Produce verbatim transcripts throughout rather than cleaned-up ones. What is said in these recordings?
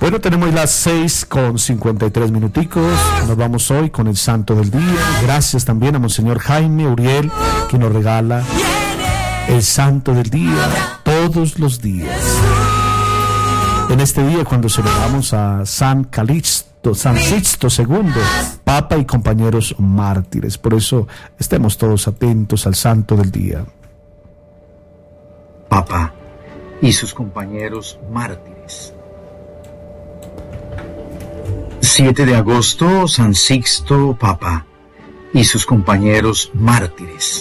Bueno, tenemos las seis con cincuenta y tres minuticos. Nos vamos hoy con el santo del día. Gracias también a Monseñor Jaime Uriel, que nos regala el santo del día todos los días. En este día, cuando celebramos a San Calixto, San Sixto segundo, Papa y compañeros mártires. Por eso estemos todos atentos al santo del día. Papa y sus compañeros mártires. siete de agosto, San Sixto, Papa y sus compañeros mártires.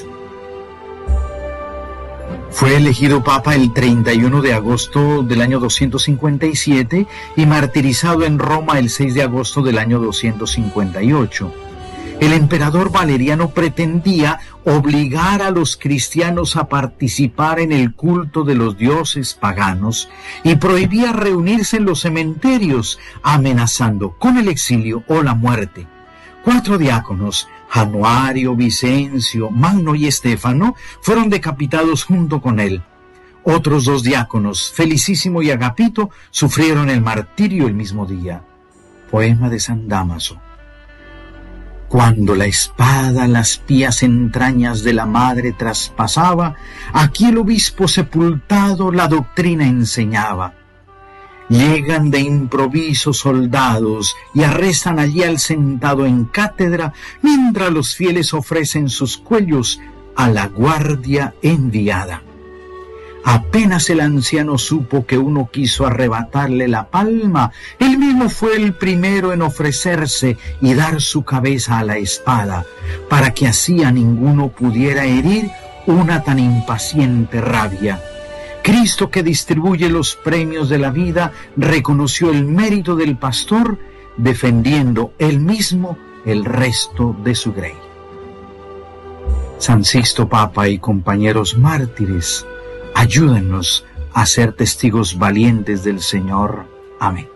Fue elegido Papa el treinta y uno de agosto del año doscientos cincuenta y siete y martirizado en Roma el seis de agosto del año doscientos cincuenta y ocho. El emperador Valeriano pretendía obligar a los cristianos a participar en el culto de los dioses paganos y prohibía reunirse en los cementerios, amenazando con el exilio o la muerte. Cuatro diáconos, Januario, Vicencio, Magno y Estéfano, fueron decapitados junto con él. Otros dos diáconos, Felicísimo y Agapito, sufrieron el martirio el mismo día. Poema de San Dámaso. Cuando la espada las pías entrañas de la madre traspasaba, aquí el obispo sepultado la doctrina enseñaba. Llegan de improviso soldados y arrestan allí al sentado en cátedra, mientras los fieles ofrecen sus cuellos a la guardia enviada. Apenas el anciano supo que uno quiso arrebatarle la palma, él mismo fue el primero en ofrecerse y dar su cabeza a la espada, para que así a ninguno pudiera herir una tan impaciente rabia. Cristo, que distribuye los premios de la vida, reconoció el mérito del pastor, defendiendo él mismo el resto de su grey. San Sixto Papa y compañeros mártires, ayúdennos a ser testigos valientes del Señor. Amén.